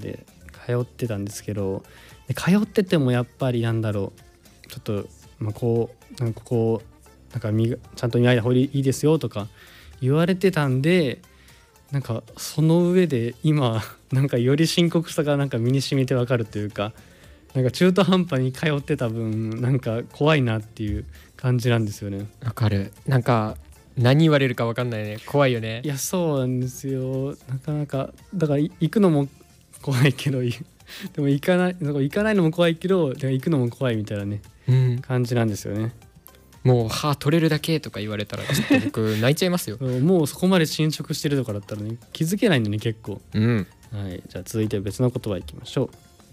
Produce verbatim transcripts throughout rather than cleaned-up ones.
で通ってたんですけど、で通っててもやっぱりなんだろうちょっと、まあ、こうなんかこうなんかみちゃんと磨いた方がいいですよとか言われてたんで、なんかその上で今なんかより深刻さがなんか身に染みてわかるというか、なんか中途半端に通ってた分なんか怖いなっていう感じなんですよね。 わかる。なんか何言われるかわかんないね。怖いよね。 いやそうなんですよ。なかなかだから行くのも怖いけどでも行かないなんか行かないのも怖いけどでも行くのも怖いみたいなね、うん、感じなんですよね。 もう歯取れるだけとか言われたらちょっと僕泣いちゃいますよもうそこまで侵食してるとかだったらね気づけないんでね結構、 うん、 はい、じゃあ続いて別の言葉いきましょう。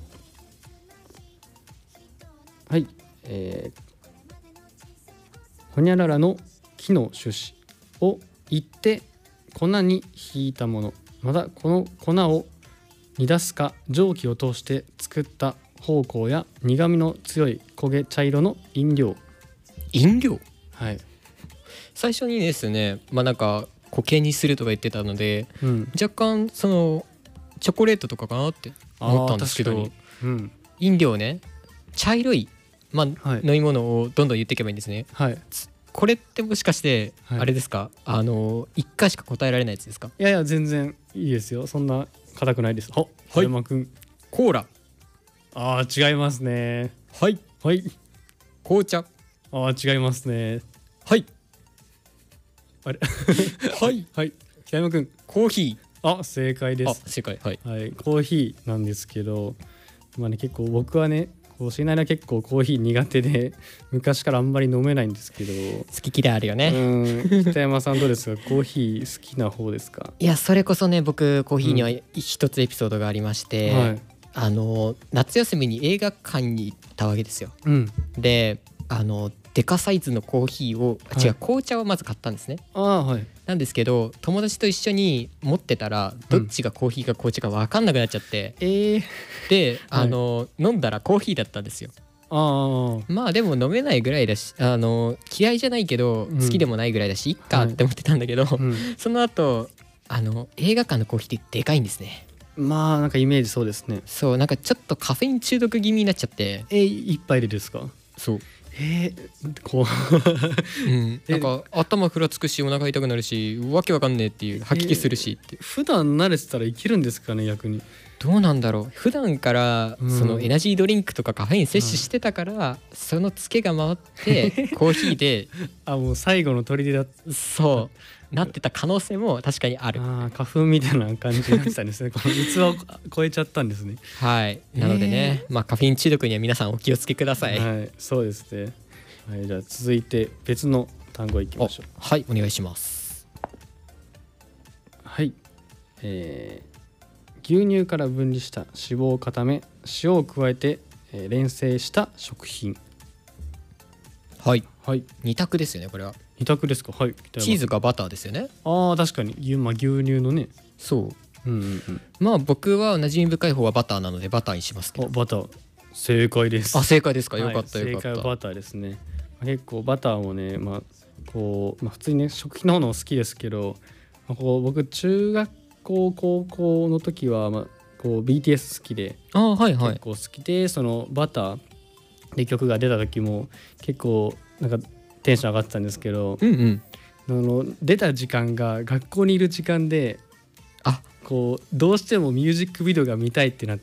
はい、えー、ほにゃららの木の種子をいって粉にひいたもの、またこの粉を煮出すか蒸気を通して作った芳香や苦みの強い焦げ茶色の飲料。 飲料、 はい、 最初にですね、まあなんか固形にするとか言ってたので、うん、若干そのチョコレートとかかなって思ったんですけど、うん、飲料ね、茶色い、まあはい、飲み物をどんどん言っていけばいいんですね、はい、これってもしかしてあれですか、はい、あのいっかいしか答えられないやつですか？ いやいや全然いいですよ、そんな硬くないです。は、 はい、 山くんコーラ。 あー違いますね。 はいはい、 紅茶。 あー違いますね。 はい、 あれはいはい北山くんコーヒー。あ正解です。 あ正解、はい、 はい、コーヒーなんですけど、まあね結構僕はねこうしないな結構コーヒー苦手で昔からあんまり飲めないんですけど、 好き嫌いあるよね。 うん北山さんどうですか？コーヒー好きな方ですか？ いやそれこそね、僕コーヒーには一つエピソードがありまして、うんはい、あの夏休みに映画館に行ったわけですよ、うん、であのデカサイズのコーヒーを、はい、違う紅茶をまず買ったんですね。 あ、はい、 なんですけど友達と一緒に持ってたらどっちがコーヒーか紅茶か分かんなくなっちゃって、うん、えー、であの、はい、飲んだらコーヒーだったんですよ。あまあでも飲めないぐらいだし、あの嫌いじゃないけど好きでもないぐらいだし、うん、いっかって思ってたんだけど、はいうん、その後あの映画館のコーヒーってでかいんですね。 まあなんかイメージそうですね。 そうなんかちょっとカフェイン中毒気味になっちゃって。 え一杯でですか？ そうえー、こう、 うん、なんか頭ふらつくしお腹痛くなるしわけわかんねえっていう、吐き気するしって、 えー、普段慣れてたらいけるんですかね逆に。 どうなんだろう、普段からそのエナジードリンクとかカフェイン摂取してたから、うん、そのツケが回ってコーヒーであもう最後の砦だそうなってた可能性も確かにある。 あ花粉みたいな感じになってたんですねこの器を超えちゃったんですね。 はいなのでね、えー、まあカフェイン中毒には皆さんお気をつけください。 はいそうですね、はい、じゃあ続いて別の単語いきましょう。 はいお願いします。 はい、えー、牛乳から分離した脂肪を固め塩を加えて、えー、連成した食品。 はい、はい、二択ですよねこれは。 二択ですか？はい。 チーズかバターですよね。 ああ確かに牛、まあ、牛乳のね。 そう、うんうんうん、まあ僕は馴染み深い方はバターなのでバターにしますけど。 バター正解です。 あ正解ですか、よかったよかった。 正解はバターですね。結構バターもね、まあこうまあ、普通にね食品の方の好きですけど、まあ、こう僕中学校高校の時は、まあ、こう ビーティーエス 好きで、 あ、はいはい、 結構好きでそのバターで曲が出た時も結構なんかテンション上がってたんですけど、うんうんあの出た時間が学校にいる時間で、あこうどうしてもミュージックビデオが見たいってなって、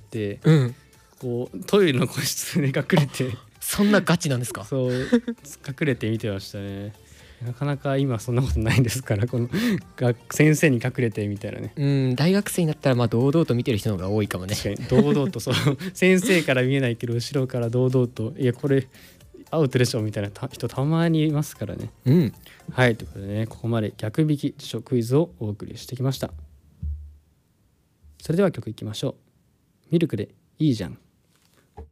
うん、こうトイレの個室に隠れてそんなガチなんですか？ そう隠れて見てましたね。なかなか今そんなことないですからこの先生に隠れてみたいなね。 うん大学生になったらまあ堂々と見てる人の方が多いかもね。 確かに堂々とそう先生から見えないけど後ろから堂々といやこれアウトでしょみたいな人たまにいますからね。うん、はいということでねここまで逆引き辞書クイズをお送りしてきました。それでは曲いきましょう。ミルクでいいじゃん。